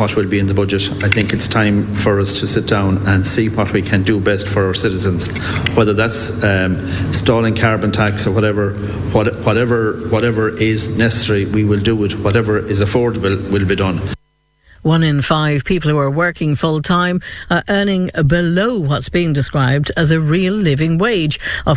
what will be in the budget. I think it's time for us to sit down and see what we can do best for our citizens, whether that's stalling carbon tax or whatever is necessary, we will do it. Whatever is affordable will be done. 1 in 5 people who are working full-time are earning below what's being described as a real living wage of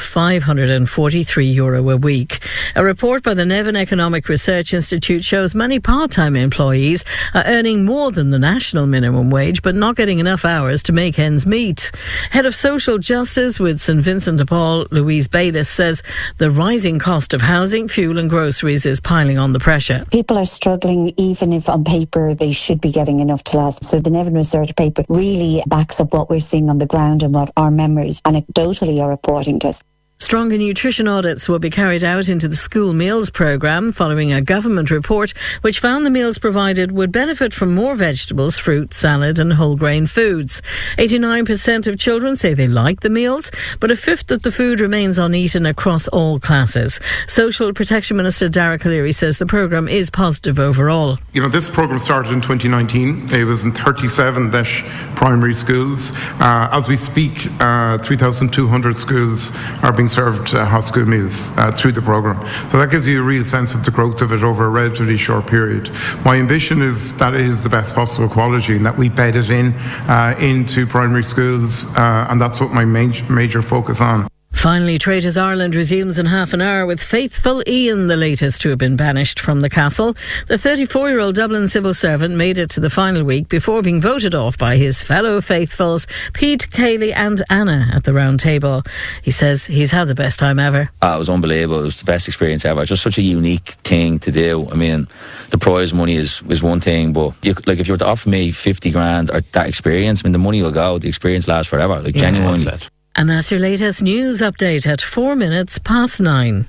€543 a week. A report by the Nevin Economic Research Institute shows many part-time employees are earning more than the national minimum wage but not getting enough hours to make ends meet. Head of Social Justice with St Vincent de Paul, Louise Bayliss, says the rising cost of housing, fuel and groceries is piling on the pressure. People are struggling even if on paper they should be getting enough to last. So the Nevin Research paper really backs up what we're seeing on the ground and what our members anecdotally are reporting to us. Stronger nutrition audits will be carried out into the school meals programme following a government report which found the meals provided would benefit from more vegetables, fruit, salad and whole grain foods. 89% of children say they like the meals, but a fifth of the food remains uneaten across all classes. Social Protection Minister Darragh O'Leary says the programme is positive overall. This programme started in 2019. It was in 37 primary schools. As we speak, 3,200 schools are being served hot school meals through the programme. So that gives you a real sense of the growth of it over a relatively short period. My ambition is that it is the best possible quality and that we bed it into primary schools, and that's what my major focus on. Finally, Traitors Ireland resumes in half an hour with Faithful Ian, the latest to have been banished from the castle. The 34-year-old Dublin civil servant made it to the final week before being voted off by his fellow faithfuls, Pete, Kayleigh and Anna at the round table. He says he's had the best time ever. It was unbelievable. It was the best experience ever. Just such a unique thing to do. I mean, the prize money is one thing, but if you were to offer me 50 grand or that experience, the money will go. The experience lasts forever. Genuinely. And that's your latest news update at 9:04.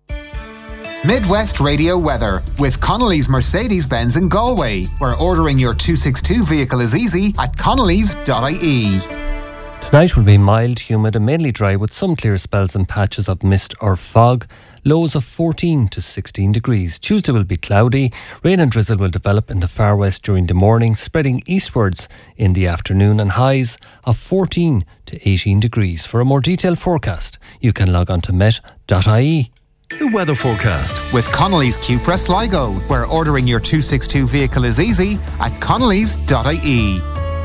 Midwest Radio weather with Connolly's Mercedes-Benz in Galway, where ordering your 262 vehicle is easy at connolly's.ie. Tonight will be mild, humid and mainly dry with some clear spells and patches of mist or fog. Lows of 14 to 16 degrees. Tuesday will be cloudy. Rain and drizzle will develop in the far west during the morning, spreading eastwards in the afternoon, and highs of 14 to 18 degrees. For a more detailed forecast, you can log on to met.ie. The weather forecast with Connolly's Cupra Sligo, where ordering your 262 vehicle is easy at connolly's.ie.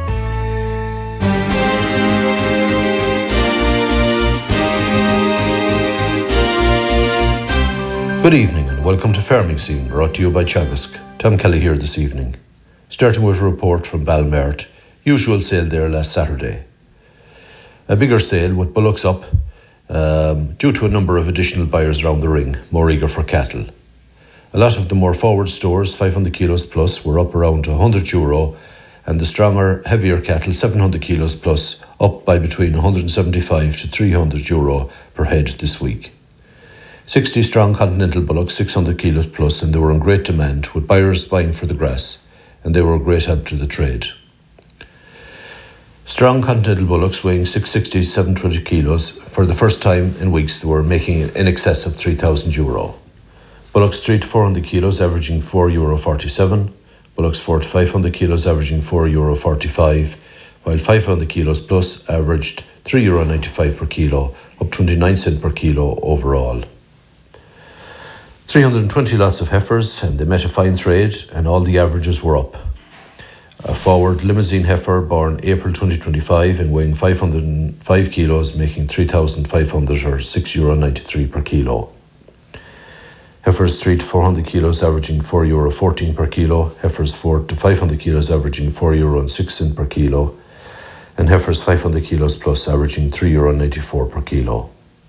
Good evening and welcome to Farming Scene, brought to you by Chavisk. Tom Kelly here this evening. Starting with a report from Balmert, usual sale there last Saturday. A bigger sale with bullocks up due to a number of additional buyers around the ring, more eager for cattle. A lot of the more forward stores, 500 kilos plus, were up around €100, and the stronger, heavier cattle, 700 kilos plus, up by between €175 to €300 per head this week. 60 strong continental bullocks, 600 kilos plus, and they were in great demand, with buyers buying for the grass, and they were a great help to the trade. Strong continental bullocks weighing 660 to 720 kilos, for the first time in weeks they were making in excess of €3,000. Bullocks 3 to 400 kilos averaging €4.47, bullocks 4 to 500 kilos averaging €4.45, while 500 kilos plus averaged €3.95 per kilo, up 29 cents per kilo overall. 320 lots of heifers, and they met a fine trade, and all the averages were up. A forward limousine heifer born April 2025 and weighing 505 kilos, making 3,500 or €6.93 per kilo. Heifers 3 to 400 kilos averaging €4.14 per kilo, heifers 4 to 500 kilos averaging €4.06 per kilo, and heifers 500 kilos plus averaging €3.94 per kilo.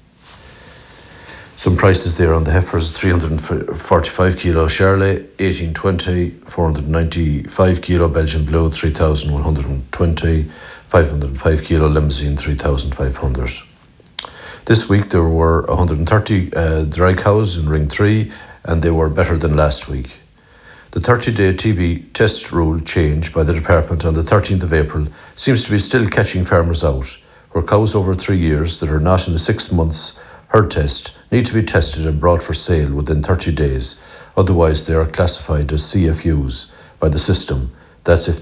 Some prices there on the heifers: 345 kilo Charolais, 1820, 495 kilo Belgian Blue, 3,120, 505 kilo Limousine, 3,500. This week there were 130 dry cows in Ring 3, and they were better than last week. The 30-day TB test rule change by the department on the 13th of April seems to be still catching farmers out, where cows over 3 years that are not in a 6 months herd test need to be tested and brought for sale within 30 days. Otherwise, they are classified as CFUs by the system. That's if